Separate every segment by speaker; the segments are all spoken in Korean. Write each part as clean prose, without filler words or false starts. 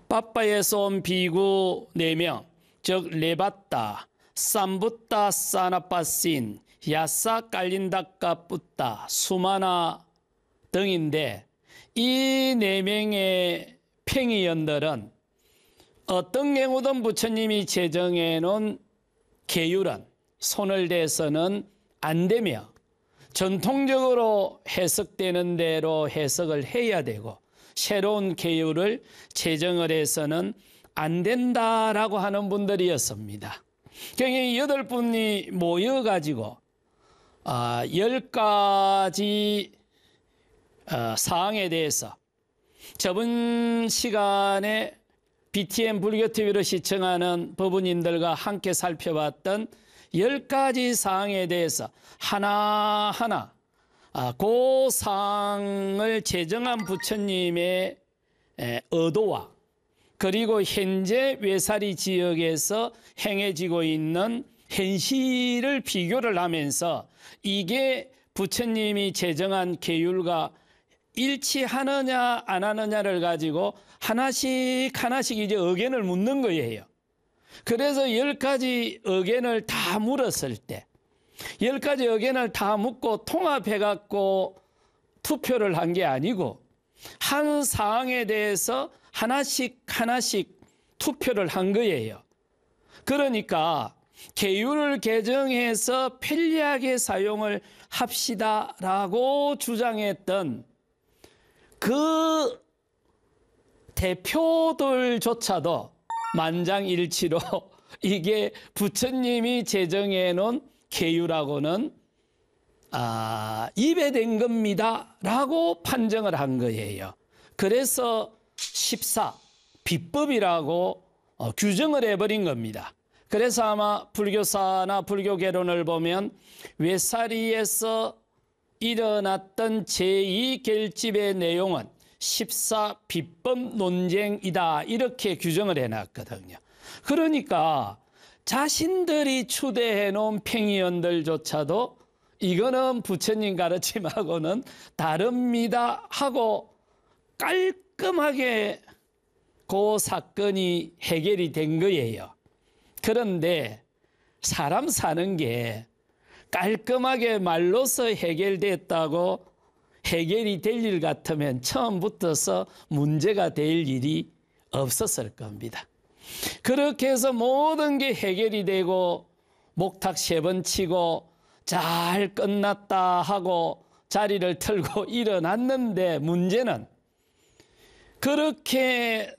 Speaker 1: 바빠에서 온 비구 4명, 즉 레바따, 쌈붓다, 사나빠신, 야싸, 깔린다까, 뿌따, 수마나 등인데 이 4명의 팽이연들은 어떤 경우든 부처님이 제정해 놓은 계율은 손을 대서는 안 되며 전통적으로 해석되는 대로 해석을 해야 되고 새로운 계율을 제정을 해서는 안 된다라고 하는 분들이었습니다. 경이 8분이 모여가지고 10가지 사항에 대해서 저번 시간에 BTN 불교TV로 시청하는 법원인들과 함께 살펴봤던 10가지 사항에 대해서 하나하나 그 사항을 제정한 부처님의 의도와 그리고 현재 외사리 지역에서 행해지고 있는 현실을 비교를 하면서 이게 부처님이 제정한 계율과 일치하느냐 안 하느냐를 가지고 하나씩 이제 의견을 묻는 거예요. 그래서 10가지 의견을 다 물었을 때 10가지 의견을 다 묻고 통합해 갖고 투표를 한 게 아니고 한 사항에 대해서 하나씩 투표를 한 거예요. 그러니까 계율을 개정해서 편리하게 사용을 합시다라고 주장했던 그 대표들조차도 만장일치로 이게 부처님이 제정해 놓은 계율하고는 입에된 겁니다 라고 판정을 한 거예요. 그래서 14 비법이라고 규정을 해버린 겁니다. 그래서 아마 불교사나 불교개론을 보면 외사리에서 일어났던 제2결집의 내용은 14 비법 논쟁이다 이렇게 규정을 해놨거든요. 그러니까 자신들이 추대해 놓은 팽이연들조차도 이거는 부처님 가르침하고는 다릅니다 하고 깔끔하게 그 사건이 해결이 된 거예요. 그런데 사람 사는 게 깔끔하게 말로서 해결됐다고 해결이 될 일 같으면 처음부터서 문제가 될 일이 없었을 겁니다. 그렇게 해서 모든 게 해결이 되고 목탁 3번 치고 잘 끝났다 하고 자리를 털고 일어났는데 문제는 그렇게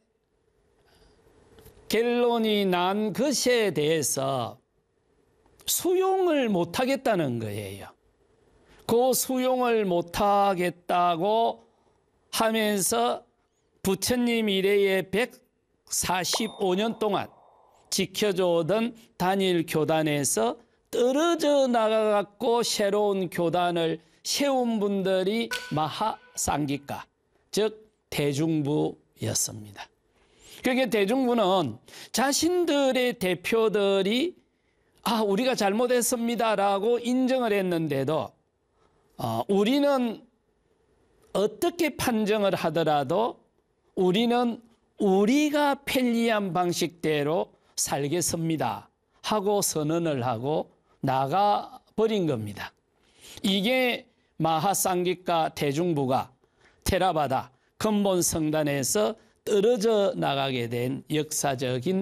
Speaker 1: 결론이 난 것에 대해서 수용을 못하겠다는 거예요. 그 수용을 못하겠다고 하면서 부처님 이래에 145년 동안 지켜줘오던 단일 교단에서 떨어져 나가갖고 새로운 교단을 세운 분들이 마하상기가, 즉 대중부였습니다. 그러니까 대중부는 자신들의 대표들이 우리가 잘못했습니다라고 인정을 했는데도 우리는 어떻게 판정을 하더라도 우리는 우리가 편리한 방식대로 살겠습니다 하고 선언을 하고 나가버린 겁니다. 이게 마하상기가 대중부가 테라바다 근본 성단에서 떨어져 나가게 된 역사적인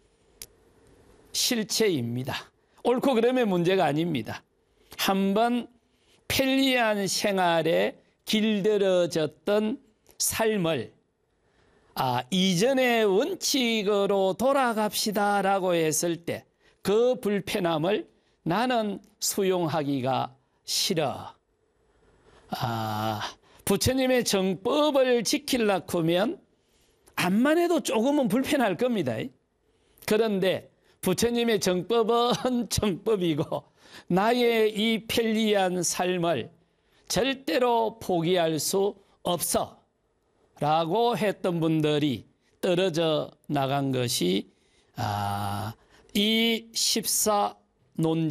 Speaker 1: 실체입니다. 옳고 그름의 문제가 아닙니다. 한번 편리한 생활에 길들여졌던 삶을 이전의 원칙으로 돌아갑시다라고 했을 때 그 불편함을 나는 수용하기가 싫어. 부처님의 정법을 지키려고 하면 암만 해도 조금은 불편할 겁니다. 그런데 부처님의 정법은 정법이고 나의 이 편리한 삶을 절대로 포기할 수 없어 라고 했던 분들이 떨어져 나간 것이 이 14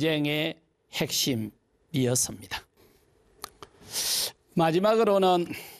Speaker 1: 논쟁의 핵심이었습니다. 마지막으로는